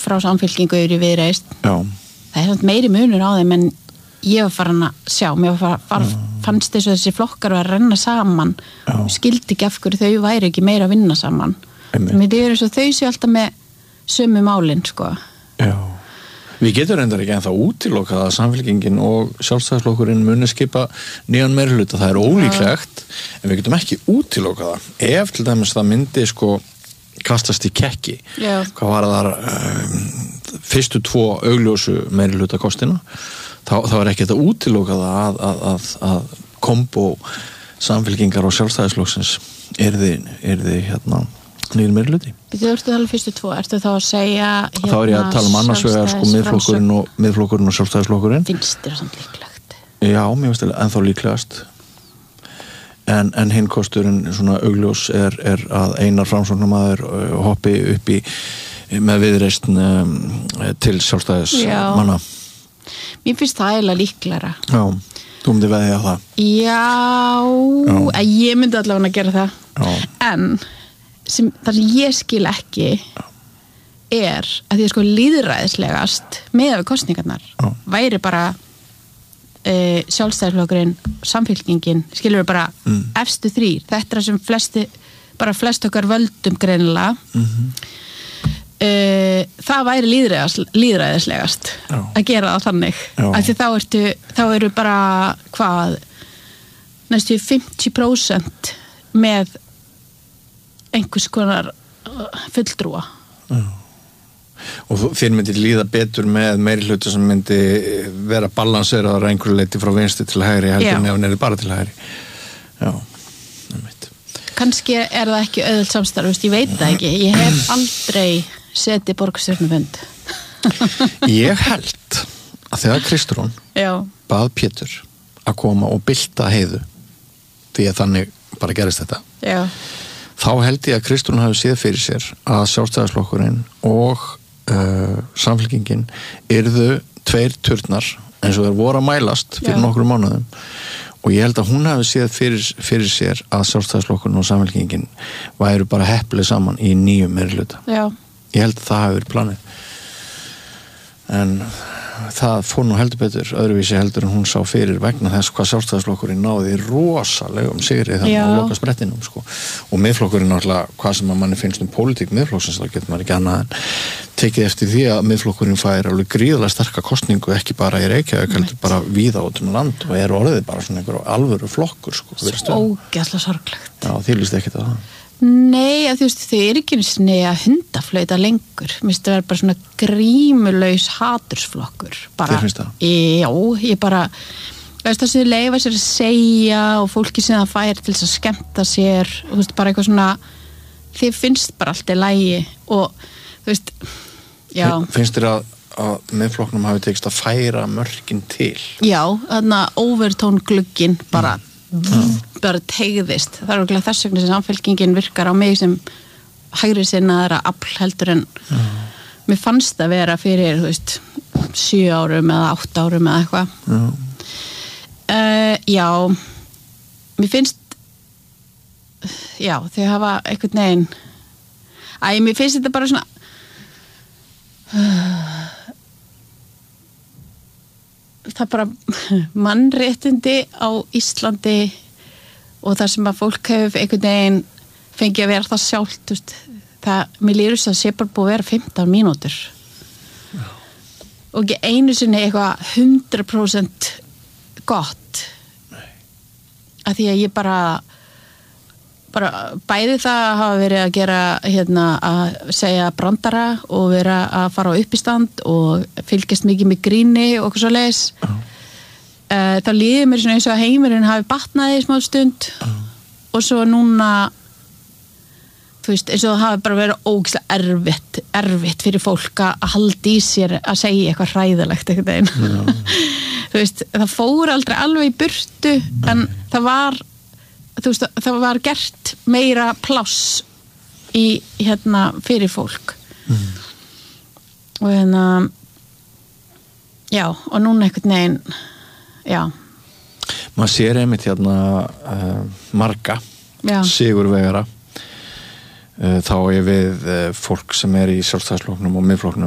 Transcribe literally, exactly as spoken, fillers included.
frá Samfylkingu yfir í Viðreisn. Já. Það er samt meiri munur á þeim en ég var farin að sjá, mér var farin, fannst þess að þessi flokkar var að renna saman og skildi ekki af hverju þau væri ekki meira að vinna saman. Mér er eins og þau séu alltaf með sömu málin, sko. Já. Við getum reyndar ekki ennþá útilokað að Samfylkingin og Sjálfstæðisflokkurinn muni skipa nýjan meirihluta. Það er ólíklegt, en við getum ekki útilokað það. Ef til dæmis það myndi sko kastast í kekki, Já. hvað var þar um, fyrstu tvo augljósu meirihluta kostina, þá, þá er ekki þetta útilokað að, að, að, að kombo Samfylkingar og Sjálfstæðisflokksins yrði, yrði hérna nýjum meirihluti. Þú ertu alveg fyrstu tvo, ertu þá að segja hérna, þá er ég að tala um annars vegar sko miðflokkurinn og, miðflokkurinn og Sjálfstæðisflokkurinn. Finnst þér samt líklegt? Já, mér finnst það ennþá líklegast. En, en hinn kosturinn svona augljós er, er að Einar Framsóknarmaður hoppi upp í með Viðreisn um, til Sjálfstæðismanna. Mér finnst það eiginlega líklegra. Já, þú myndi veðja það. Já, Já. Ég myndi allavega að gera það. Já. En sem, það sem ég skil ekki er að því að sko lýðræðislegast með við kosningarnar Já. Væri bara e, Sjálfstæðisflokkurinn, Samfylkingin skilur við bara mm. efstu þrír þetta er sem flesti, bara flest okkar völdum greinilega mm-hmm. e, það væri lýðræðis, lýðræðislegast Já. Að gera það þannig af því þá ertu, þá eru bara hvað næstu fimmtíu prósent með einhvers konar fulltrúa. Já. Og þér myndi líða betur með meiri hluti sem myndi vera balanseraðar einhverju leiti frá vinstri til hægri heldur en ef bara til hægri. Já, nefnitt. Kannski er það ekki auðvelt samstarf, ég veit það ekki. Ég hef aldrei setið borgarstjórnarfund. Ég held að þegar Kristrún bað Pétur að koma og bylta Heiðu því að þannig bara gerist þetta. Já. Þá held ég að Kristrún hafi séð fyrir sér að Sjálfstæðisflokkurinn og uh, Samfylkingin yrðu tveir turnar eins og þeir voru að mælast fyrir Já. Nokkrum mánuðum og ég held að hún hafi séð fyrir, fyrir sér að Sjálfstæðisflokkurinn og Samfylkingin væru bara hepplega saman í nýjum meirihluta. Já. Ég held að það hafi verið planið. En það fór nú heldur betur öðruvísi heldur en hún sá fyrir vegna þess hvað Sjálfstæðisflokkurinn náði rosalegum sigri þannig á loka sprettinum sko. Og miðflokkurinn náttúrulega hvað sem að manni finnst um pólitík miðflokksins þá getur maður ekki annað en tekið eftir því að miðflokkurinn fær alveg gríðarlega sterka kosningu ekki bara í Reykjavík heldur bara víða út um land og er orðið bara svona einhver alvöru flokkur sko. Svo ógeðslega sorglegt. Já, þið líst ekki það. Nei, að þú veist, þau er ekki einu að hundaflauta lengur. Mér finnst það vera bara svona grímulaus hatursflokkur. Þér finnst það? Já, ég bara, veist það sem þau leyfa sér að segja og fólki sem það fær til þess að skemmta sér og þú veist, bara eitthvað svona, þið finnst bara allt í lagi og þú veist, já. Finnst þér að, að miðflokknum hafi tekist að færa mörkin til? Já, þarna overtón glugginn bara mm. Mm. bara tegðist. Það er okkur þess vegna sem Samfylkingin virkar á mig sem hægri sinnaðara afl heldur en mm. mér fannst það vera fyrir, þú veist, sjö árum eða átta árum eða eitthvað. Mm. Uh, já, mér finnst, já, þau hafa einhvern veginn, æ, mér finnst þetta bara svona, uh, það bara mannréttindi á Íslandi og það sem að fólk hefur einhvern veginn fengið að vera það sjálft, þú veist, það, mér líður þess að sé bara búið að vera fimmtán mínútur Já. Og ekki einu sinni eitthvað hundrað prósent gott Nei. Að því að ég bara bara bæði það að hafa verið að gera hérna að segja brandara og vera að fara á uppistand og fylgjast mikið með gríni og eitthvað svo leis uh. uh, þá líður mér svona eins og að heimurinn hafi batnaði í smá stund uh. og svo núna þú veist, eins og það hafi bara verið ógeðslega erfitt, erfitt fyrir fólk að halda í sér að segja eitthvað hræðilegt eitthvað einn uh. þú veist, það fór aldrei alveg í burtu uh. en það var þú veist, það var gert meira pláss í hérna fyrir fólk mm. og hérna já, og núna einhvern veginn já maður sér einmitt hérna uh, marga já. Sigurvegara uh, þá er við uh, fólk sem er í Sjálfstæðisflokknum og miðflokknum